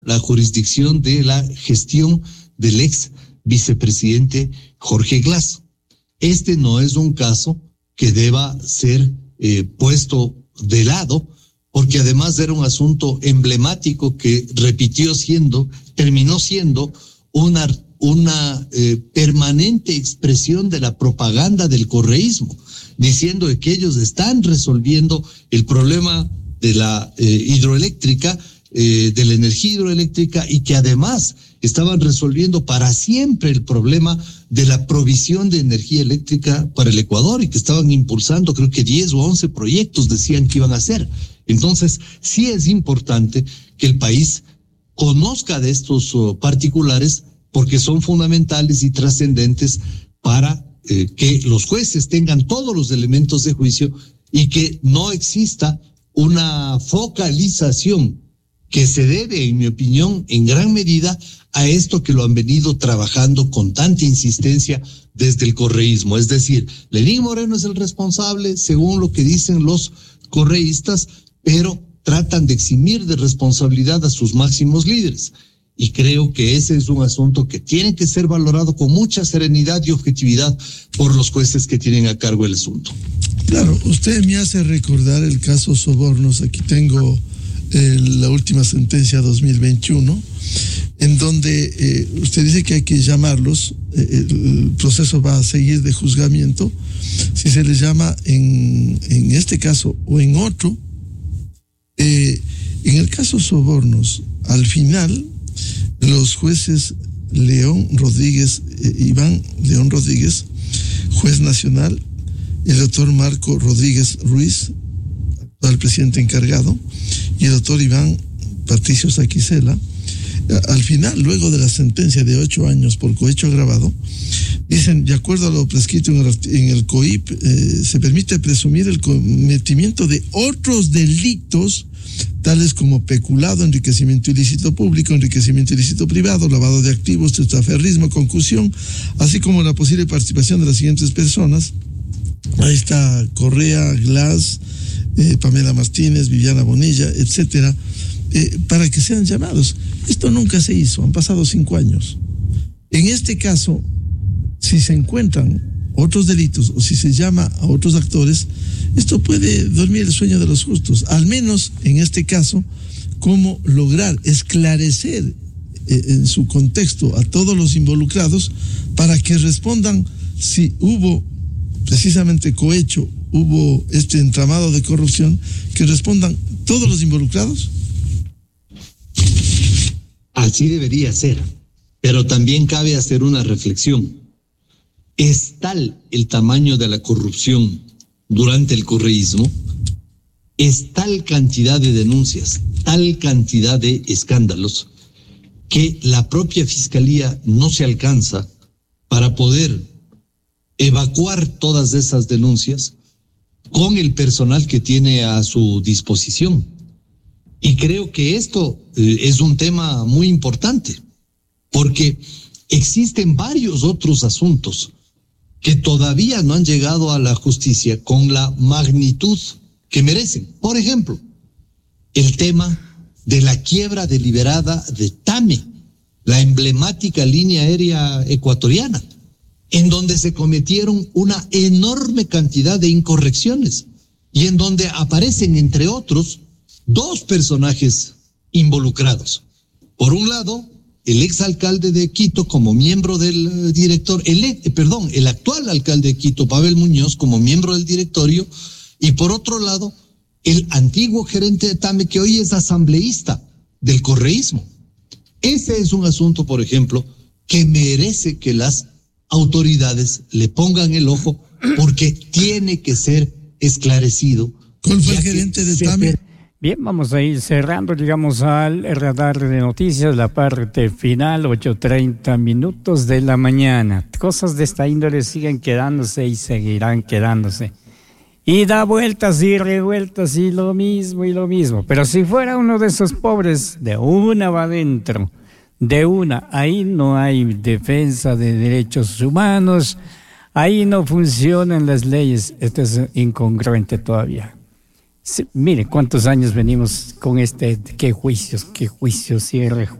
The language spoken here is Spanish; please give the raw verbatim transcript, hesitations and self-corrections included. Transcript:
la jurisdicción de la gestión del ex vicepresidente Jorge Glass. Este no es un caso que deba ser eh, puesto de lado, porque además era un asunto emblemático que repitió siendo, terminó siendo una, una eh, permanente expresión de la propaganda del correísmo, diciendo que ellos están resolviendo el problema de la eh, hidroeléctrica, eh, de la energía hidroeléctrica, y que además estaban resolviendo para siempre el problema de la provisión de energía eléctrica para el Ecuador, y que estaban impulsando, creo que diez o once proyectos decían que iban a hacer. Entonces, sí es importante que el país conozca de estos uh, particulares, porque son fundamentales y trascendentes para eh, que los jueces tengan todos los elementos de juicio y que no exista una focalización que se debe, en mi opinión, en gran medida a esto que lo han venido trabajando con tanta insistencia desde el correísmo. Es decir, Lenín Moreno es el responsable, según lo que dicen los correístas, pero tratan de eximir de responsabilidad a sus máximos líderes. Y creo que ese es un asunto que tiene que ser valorado con mucha serenidad y objetividad por los jueces que tienen a cargo el asunto. Claro, usted me hace recordar el caso Sobornos. Aquí tengo eh, la última sentencia dos mil veintiuno, en donde eh, usted dice que hay que llamarlos, eh, el proceso va a seguir de juzgamiento. Si se les llama en, en este caso o en otro, eh, en el caso Sobornos, al final, los jueces León Rodríguez, eh, Iván León Rodríguez, juez nacional, el doctor Marco Rodríguez Ruiz, actual presidente encargado, y el doctor Iván Patricio Saquicela, al final, luego de la sentencia de ocho años por cohecho agravado, dicen, de acuerdo a lo prescrito en el, en el C O I P, eh, se permite presumir el cometimiento de otros delitos, tales como peculado, enriquecimiento ilícito público, enriquecimiento ilícito privado, lavado de activos, testaferrismo, concusión, así como la posible participación de las siguientes personas. Ahí está Correa, Glass, eh, Pamela Martínez, Viviana Bonilla, etcétera, eh, para que sean llamados. Esto nunca se hizo, han pasado cinco años. En este caso, si se encuentran otros delitos o si se llama a otros actores, esto puede dormir el sueño de los justos. Al menos en este caso, cómo lograr esclarecer eh, en su contexto a todos los involucrados para que respondan si hubo precisamente cohecho, hubo este entramado de corrupción, que respondan todos los involucrados. Así debería ser, pero también cabe hacer una reflexión. Es tal el tamaño de la corrupción durante el correísmo, es tal cantidad de denuncias, tal cantidad de escándalos, que la propia fiscalía no se alcanza para poder evacuar todas esas denuncias con el personal que tiene a su disposición. Y creo que esto eh, es un tema muy importante, porque existen varios otros asuntos que todavía no han llegado a la justicia con la magnitud que merecen. Por ejemplo, el tema de la quiebra deliberada de TAME, la emblemática línea aérea ecuatoriana, en donde se cometieron una enorme cantidad de incorrecciones y en donde aparecen, entre otros, dos personajes involucrados. Por un lado, el exalcalde de Quito como miembro del director, el, eh, perdón, el actual alcalde de Quito, Pavel Muñoz, como miembro del directorio, y por otro lado, el antiguo gerente de TAME, que hoy es asambleísta del correísmo. Ese es un asunto, por ejemplo, que merece que las autoridades le pongan el ojo, porque tiene que ser esclarecido. ¿Cuál fue el gerente de TAME? Bien, vamos a ir cerrando, llegamos al radar de noticias, la parte final, ocho treinta minutos de la mañana. Cosas de esta índole siguen quedándose y seguirán quedándose. Y da vueltas y revueltas y lo mismo y lo mismo. Pero si fuera uno de esos pobres, de una va adentro, de una, ahí no hay defensa de derechos humanos, ahí no funcionan las leyes. Esto es incongruente todavía. Sí, mire cuántos años venimos con este, qué juicios, qué juicios, cierre